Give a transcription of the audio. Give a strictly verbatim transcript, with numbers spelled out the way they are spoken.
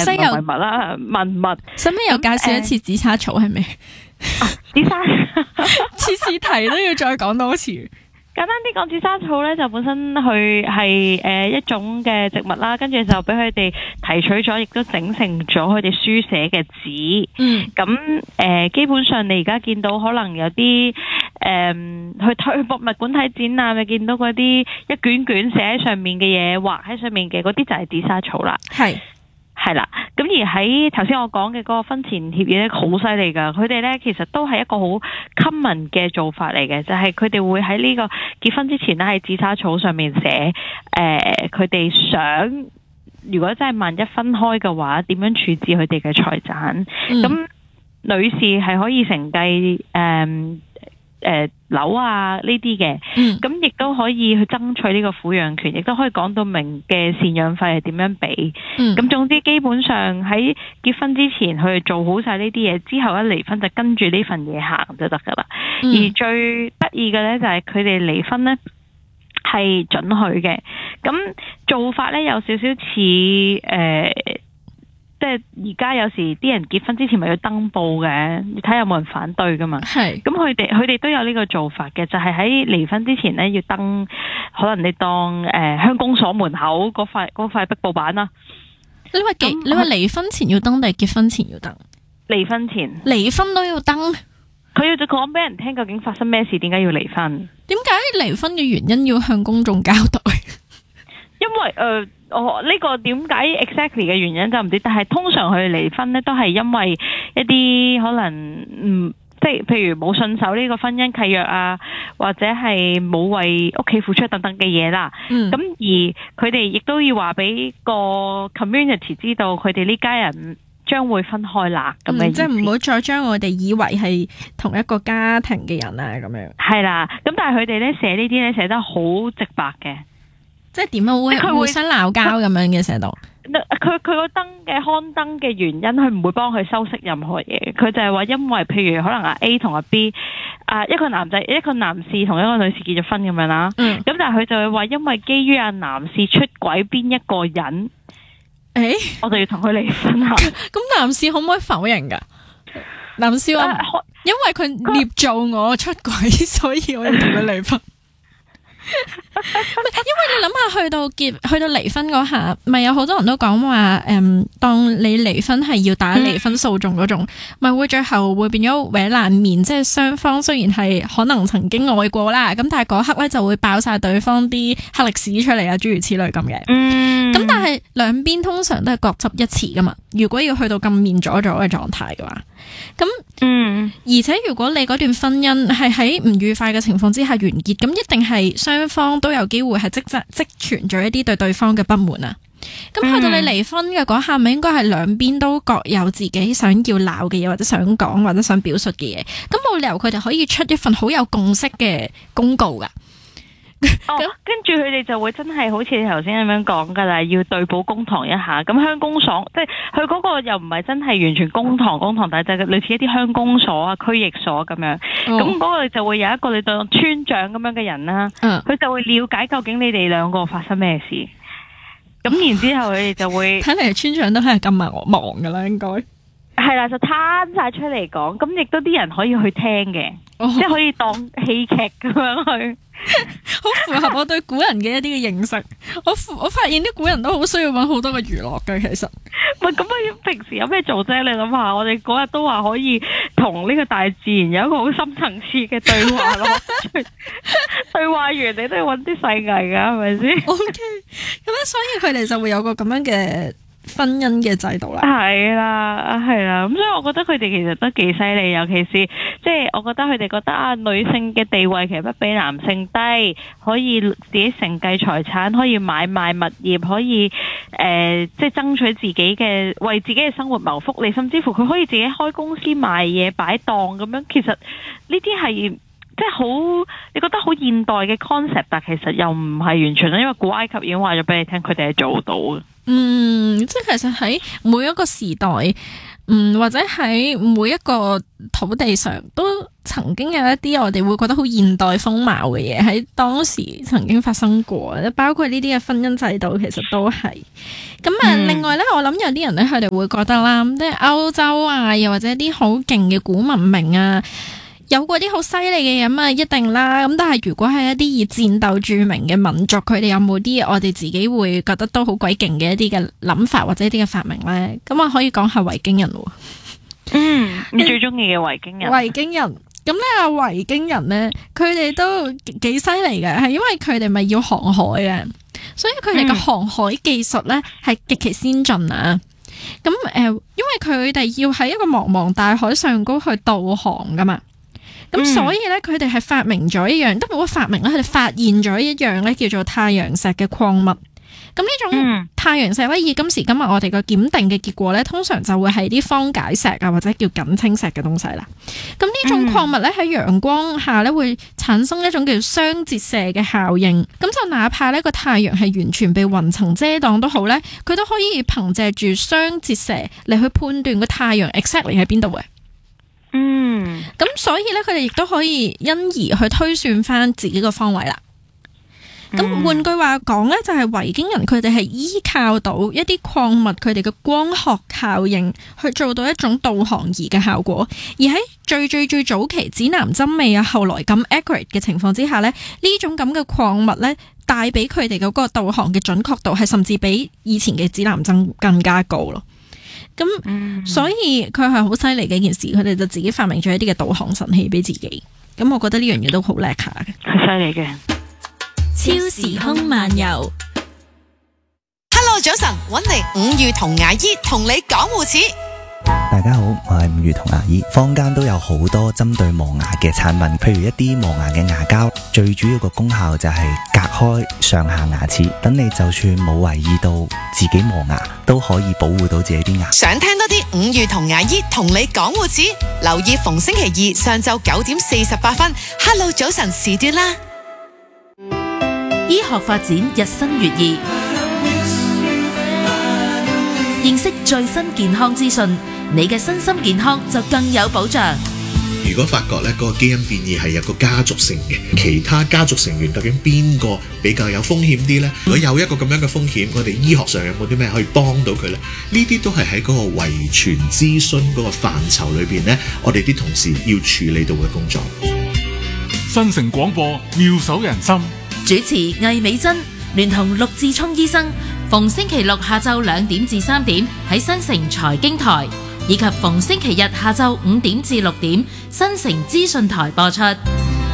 誒有文物啦文物。 使唔使又介紹一次紫砂草係咪？ 紫砂次次提都要再講多次。 簡單啲講，紫砂草咧就本身佢係誒一種嘅植物啦，跟住就俾佢哋提取咗，亦都整成咗佢哋書寫嘅紙。 嗯， 咁誒、呃、基本上你而家見到可能有啲誒、呃、去去博物館睇展覽，你見到嗰啲一卷卷寫喺上面嘅嘢，畫喺上面嘅嗰啲就係紫砂草啦。 係。 係啦，咁而喺頭先我講嘅嗰個婚前協議咧，好犀利噶。佢哋咧其實都係一個好 common 嘅做法嚟嘅，就係佢哋會喺呢個結婚之前咧喺紫砂草上面寫，誒佢哋想如果真係萬一分開嘅話，點樣處置佢哋嘅財產。咁、嗯、女士係可以承繼誒誒樓啊呢啲嘅，咁亦都可以去爭取呢個撫養權，亦都可以講到明嘅贍養費係點樣俾。咁、嗯、總之基本上喺結婚之前去做好晒呢啲嘢，之後一離婚就跟住呢份嘢行就得噶啦。而最得意嘅呢，就係佢哋離婚呢係准許嘅，咁做法呢，有少少似誒。呃即係而家有時啲人結婚之前咪要登報嘅，要睇有冇人反對噶嘛。係，咁佢哋佢哋都有呢個做法嘅，就係喺離婚之前咧要登，可能你當誒鄉公所門口嗰塊嗰塊壁報板啦。 你話幾？你話離婚前要登定係結婚前要登？ 離婚前， 離婚都要登。佢要就講俾人聽究竟發生咩事，點解要離婚？ 點解離婚嘅原因要向公眾交代？ 因為誒。呃我呢、哦這個點解 exactly 嘅原因就唔知，但係通常佢離婚呢都係因為一啲可能嗯，即係譬如冇信守呢個婚姻契約啊，或者係冇為屋企付出等等嘅嘢啦。咁、嗯、而佢哋亦都要話俾個 community 知道，佢哋呢家人將會分開啦。咁嘅、嗯、 即係唔好再將我哋以為係同一個家庭嘅人啊，咁樣。 係啦，咁但係佢哋咧寫呢啲咧寫得好直白嘅。 即係點樣會互相鬧交咁樣嘅寫到？ 佢佢個登嘅刊登嘅原因，佢唔會幫佢修飾任何嘢。佢就係話因為譬如可能阿 A 同阿 B 啊，一個男仔一個男士同一個女士結咗婚咁樣啦。嗯。咁但係佢就會話因為基於阿男士出軌邊一個人，誒、欸，我就要同佢離婚啊。 咁男士可唔可以否認噶？男士話、啊、因為佢捏造我出軌，所以我要同佢離婚。因為你諗下，去到結去到離婚嗰下，咪有好多人都講話，誒，當你離婚係要打離婚訴訟嗰種，咪、嗯、會最後會變咗搲爛面，即係雙方雖然係可能曾經愛過啦，咁但係嗰刻咧就會爆晒對方啲黑歷史出嚟啊，諸如此類咁嘅。嗯，咁但係兩邊通常都係各執一詞噶嘛。如果要去到咁面阻阻嘅狀態嘅話，咁嗯，而且如果你嗰段婚姻係喺唔愉快嘅情況之下完結，咁一定係雙方都有機會係積積積存咗一啲對對方嘅不滿啊。咁去到你離婚嘅嗰下，咪應該係兩邊都各有自己想要鬧嘅嘢，或者想講或者想表述嘅嘢。咁冇理由佢哋可以出一份好有共識嘅公告噶。 哦，跟住佢哋就會真係好似你頭先咁樣講噶啦，要對簿公堂一下。咁鄉公所，即係佢嗰個又唔係真係完全公堂公堂，但係就類似一啲鄉公所啊、區役所咁樣。咁嗰、哦、個就會有一個你當村長咁樣嘅人啦，佢、嗯、就會了解究竟你哋兩個發生咩事。咁然之後佢哋就會睇嚟村長都係咁忙忙噶啦，應該係啦，就攤晒出嚟講。咁亦都啲人可以去聽嘅，哦、即係可以當戲劇咁樣去。 好符合我對古人嘅一啲嘅認識。我我發現啲古人都好需要揾好多嘅娛樂嘅，其實。 唔係咁啊！平時有咩做啫？你諗下，我哋嗰日都話可以同呢個大自然有一個好深層次嘅對話咯。對話完你都要揾啲細藝噶，係咪先？O K， 咁樣所以佢哋就會有個咁樣嘅婚姻嘅制度啦。 係啦，係啦。咁所以我覺得佢哋其實都幾犀利，尤其是即係我覺得佢哋覺得啊，女性嘅地位其實不比男性低，可以自己承繼財產，可以買賣物業，可以誒、呃、即係爭取自己嘅為自己嘅生活謀福利，甚至乎佢可以自己開公司賣嘢擺檔咁樣。其實呢啲係即係好你覺得好現代嘅 concept， 但其實又唔係完全，因為古埃及已經話咗俾你聽，佢哋係做到嘅。 嗯，即係其實喺每一個時代， 嗯，或者喺每一個土地上都曾經有一啲我哋會覺得好現代風貌嘅嘢喺當時曾經發生過，包括呢啲嘅婚姻制度其實都係。咁啊，嗯、另外咧，我諗有啲人咧，佢哋會覺得啦，即係歐洲啊，又或者啲好勁嘅古文明啊，有過啲好犀利嘅嘢啊，一定啦。咁但係如果係一啲以戰鬥著名嘅民族，佢哋有冇啲我哋自己會覺得都好鬼勁嘅一啲嘅諗法或者一啲嘅發明咧？咁我可以講下維京人喎。 嗯，你最中意嘅維京人？ 維京人咁咧，啊維京人咧，佢哋都幾犀利嘅，係因為佢哋咪要航海嘅，所以佢哋嘅航海技術咧係極其先進啊。咁誒、呃，因為佢哋要喺一個茫茫大海上高去導航噶嘛，咁所以咧佢哋係發明咗一樣，都冇乜發明啦，佢哋發現咗一樣咧叫做太陽石嘅礦物。咁呢種太陽石咧，以今時今日我哋個檢定嘅結果咧，通常就會係啲方解石啊，或者叫緊青石嘅東西啦。咁呢種礦物咧喺陽光下咧會產生一種叫雙折射嘅效應。咁就哪怕呢個太陽係完全被雲層遮擋都好咧，佢都可以憑借住雙折射嚟去判斷個太陽 exactly 喺邊度嘅。嗯，咁所以咧佢哋亦都可以因而去推算翻自己個方位啦。咁換句話講咧，就係維京人佢哋係依靠到一啲礦物佢哋嘅光學效應去做到一種導航儀嘅效果，而喺最最最早期指南針未有後來咁 accurate 嘅情況之下咧，呢種咁嘅礦物咧帶俾佢哋嗰個導航嘅準確度係甚至比以前嘅指南針更加高咯。咁、嗯、所以佢係好犀利嘅一件事，佢哋就自己發明咗一啲嘅導航神器俾自己。咁我覺得呢樣嘢都好叻下嘅， 係犀利嘅。 超時空漫遊 ，Hello 早晨，搵嚟五月同牙醫同你講護齒。 大家好，我係五月同牙醫。坊間都有好多針對磨牙嘅產品，譬如一啲磨牙嘅牙膠，最主要個功效就係隔開上下牙齒，等你就算冇為意到自己磨牙，都可以保護到自己啲牙。 想聽多啲五月同牙醫同你講護齒，留意逢星期二上晝九點四十八分 ，Hello 早晨時段啦。醫學發展日新月異，認識最新健康資訊，你嘅身心健康就更有保障。 如果發覺咧嗰個基因變異係有個家族性嘅，其他家族成員究竟邊個比較有風險啲呢？如果有一個咁樣嘅風險，我哋醫學上有冇啲咩可以幫到佢呢？呢啲都係喺嗰個遺傳諮詢嗰個範疇裏邊呢，我哋啲同事要處理到嘅工作。 新城廣播妙手仁心。 主持魏美珍聯同陸志聰醫生，逢星期六下晝兩點至三點喺新城財經台，以及逢星期日下晝五點至六點新城資訊台播出。